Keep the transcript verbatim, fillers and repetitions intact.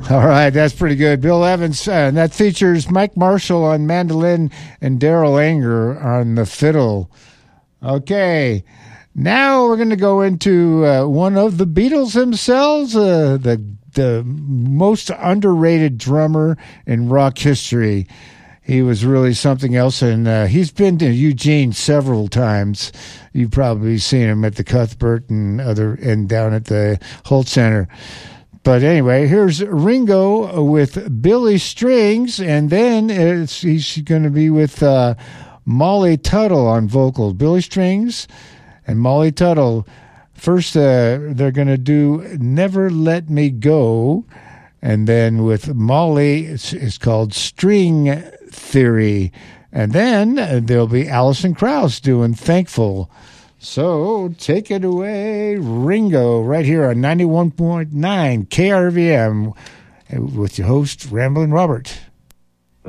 All right, that's pretty good. Bill Evans, uh, and that features Mike Marshall on mandolin and Daryl Anger on the fiddle. Okay, now we're going to go into uh, one of the Beatles themselves, uh, the the most underrated drummer in rock history. He was really something else, and uh, he's been to Eugene several times. You've probably seen him at the Cuthbert and other, and down at the Holt Center. But anyway, here's Ringo with Billy Strings, and then it's, he's going to be with uh, Molly Tuttle on vocals. Billy Strings and Molly Tuttle. First, uh, they're going to do Never Let Me Go, and then with Molly, it's, it's called String Theory. And then uh, there'll be Alison Krauss doing Thankful. So take it away, Ringo, right here on ninety-one point nine K R V M with your host, Ramblin' Robert.